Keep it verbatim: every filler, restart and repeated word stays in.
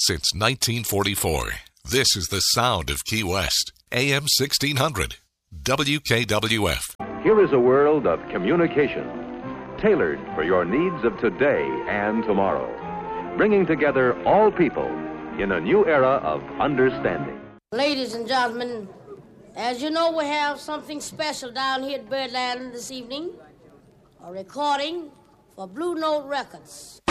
Since nineteen forty-four, this is the sound of Key West. A M sixteen hundred, W K W F. Here is a world of communication, tailored for your needs of today and tomorrow, bringing together all people in a new era of understanding. Ladies and gentlemen, as you know, we have something special down here at Birdland this evening, a recording for Blue Note Records.